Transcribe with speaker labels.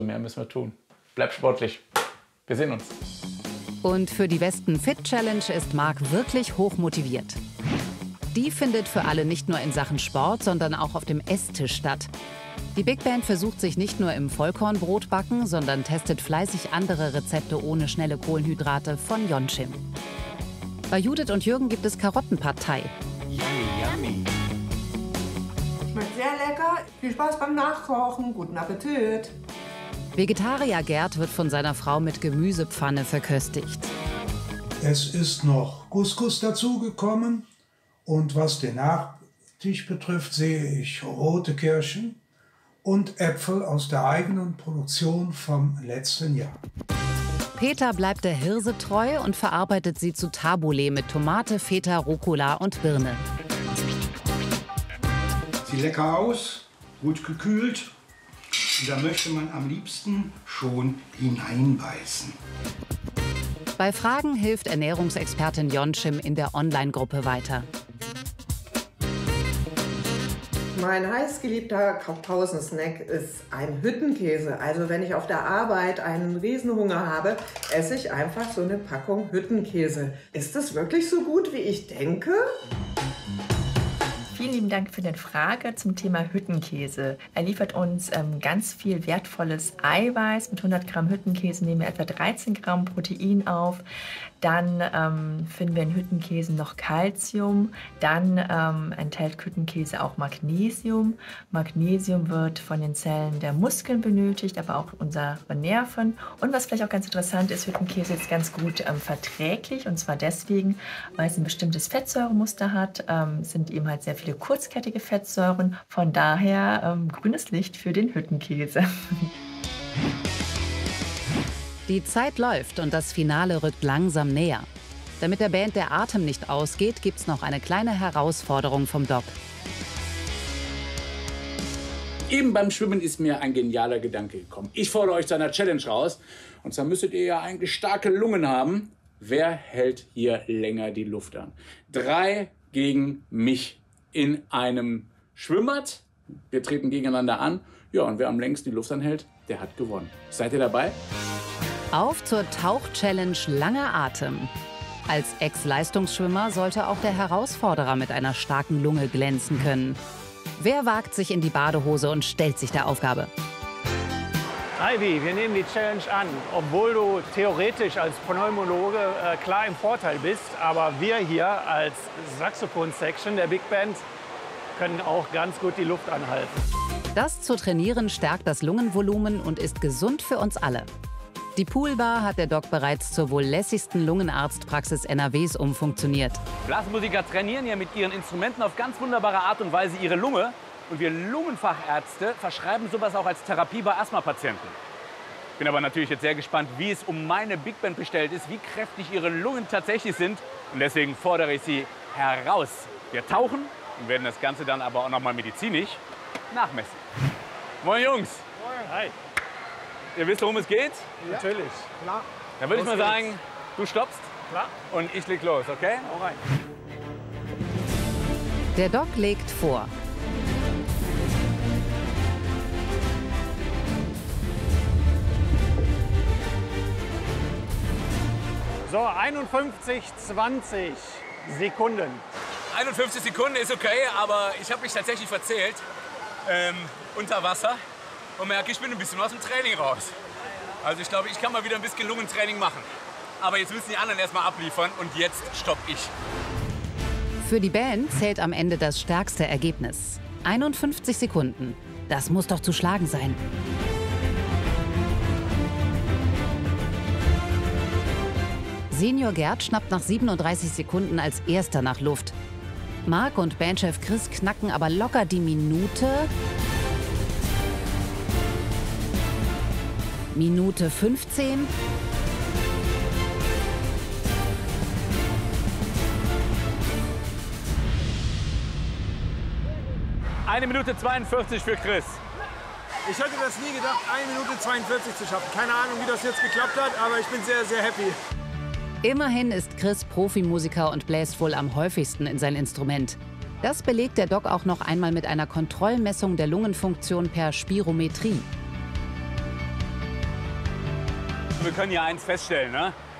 Speaker 1: Mehr müssen wir tun. Bleib sportlich. Wir sehen uns.
Speaker 2: Und für die Westen Fit Challenge ist Marc wirklich hoch motiviert. Die findet für alle nicht nur in Sachen Sport, sondern auch auf dem Esstisch statt. Die Big Band versucht sich nicht nur im Vollkornbrotbacken, sondern testet fleißig andere Rezepte ohne schnelle Kohlenhydrate von Yonchim. Bei Judith und Jürgen gibt es Karottenpartei.
Speaker 3: Yummy.
Speaker 4: Schmeckt sehr lecker. Viel Spaß beim Nachkochen. Guten Appetit.
Speaker 2: Vegetarier Gerd wird von seiner Frau mit Gemüsepfanne verköstigt.
Speaker 5: Es ist noch Couscous dazugekommen. Und was den Nachtisch betrifft, sehe ich rote Kirschen und Äpfel aus der eigenen Produktion vom letzten Jahr.
Speaker 2: Peter bleibt der Hirse treu und verarbeitet sie zu Tabbouleh mit Tomate, Feta, Rucola und Birne.
Speaker 3: Sieht lecker aus, gut gekühlt. Und da möchte man am liebsten schon hineinbeißen.
Speaker 2: Bei Fragen hilft Ernährungsexpertin Yonchim in der Online-Gruppe weiter.
Speaker 4: Mein heißgeliebter Kaufhausensnack ist ein Hüttenkäse. Also wenn ich auf der Arbeit einen Riesenhunger habe, esse ich einfach so eine Packung Hüttenkäse. Ist das wirklich so gut, wie ich denke?
Speaker 6: Vielen lieben Dank für die Frage zum Thema Hüttenkäse. Er liefert uns ganz viel wertvolles Eiweiß. Mit 100 Gramm Hüttenkäse nehmen wir etwa 13 Gramm Protein auf. Dann finden wir in Hüttenkäse noch Calcium. Dann enthält Hüttenkäse auch Magnesium. Magnesium wird von den Zellen der Muskeln benötigt, aber auch unsere Nerven. Und was vielleicht auch ganz interessant ist, Hüttenkäse ist ganz gut verträglich. Und zwar deswegen, weil es ein bestimmtes Fettsäuremuster hat, sind eben halt sehr viele kurzkettige Fettsäuren. Von daher grünes Licht für den Hüttenkäse.
Speaker 2: Die Zeit läuft und das Finale rückt langsam näher. Damit der Band der Atem nicht ausgeht, gibt's noch eine kleine Herausforderung vom Doc.
Speaker 1: Eben beim Schwimmen ist mir ein genialer Gedanke gekommen. Ich fordere euch zu einer Challenge raus. Und zwar müsstet ihr ja eigentlich starke Lungen haben. Wer hält hier länger die Luft an? 3 gegen mich in einem Schwimmbad. Wir treten gegeneinander an. Ja, und wer am längsten die Luft anhält, der hat gewonnen. Seid ihr dabei?
Speaker 2: Auf zur Tauch-Challenge Langer Atem. Als Ex-Leistungsschwimmer sollte auch der Herausforderer mit einer starken Lunge glänzen können. Wer wagt sich in die Badehose und stellt sich der Aufgabe?
Speaker 7: Ivy, wir nehmen die Challenge an, obwohl du theoretisch als Pneumologe klar im Vorteil bist. Aber wir hier als Saxophon-Section der Big Band können auch ganz gut die Luft anhalten.
Speaker 2: Das zu trainieren stärkt das Lungenvolumen und ist gesund für uns alle. Die Poolbar hat der Doc bereits zur wohl lässigsten Lungenarztpraxis NRWs umfunktioniert.
Speaker 8: Blasmusiker trainieren ja mit ihren Instrumenten auf ganz wunderbare Art und Weise ihre Lunge. Und wir Lungenfachärzte verschreiben sowas auch als Therapie bei Asthmapatienten. Bin aber natürlich jetzt sehr gespannt, wie es um meine Big Band bestellt ist, wie kräftig ihre Lungen tatsächlich sind. Und deswegen fordere ich sie heraus. Wir tauchen und werden das Ganze dann aber auch noch mal medizinisch nachmessen. Moin Jungs.
Speaker 7: Moin. Hi.
Speaker 8: Ihr wisst, worum es geht?
Speaker 7: Ja. Natürlich. Klar.
Speaker 8: Dann würde ich mal sagen, du stoppst.
Speaker 7: Klar.
Speaker 8: Und ich leg los, okay?
Speaker 7: Hau rein.
Speaker 2: Der Doc legt vor.
Speaker 7: So, 51, 20 Sekunden.
Speaker 8: 51 Sekunden ist okay, aber ich habe mich tatsächlich verzählt unter Wasser und merke, ich bin ein bisschen aus dem Training raus. Also ich glaube, ich kann mal wieder ein bisschen Lungentraining machen. Aber jetzt müssen die anderen erstmal abliefern und jetzt stopp ich.
Speaker 2: Für die Band zählt am Ende das stärkste Ergebnis. 51 Sekunden. Das muss doch zu schlagen sein. Senior Gerd schnappt nach 37 Sekunden als erster nach Luft. Marc und Bandchef Chris knacken aber locker die Minute. Minute 15.
Speaker 8: Eine Minute 42 für Chris.
Speaker 9: Ich hätte das nie gedacht, 1 Minute 42 zu schaffen. Keine Ahnung, wie das jetzt geklappt hat, aber ich bin sehr, sehr happy.
Speaker 2: Immerhin ist Chris Profimusiker und bläst wohl am häufigsten in sein Instrument. Das belegt der Doc auch noch einmal mit einer Kontrollmessung der Lungenfunktion per Spirometrie.
Speaker 8: Also wir können ja eins feststellen, ne?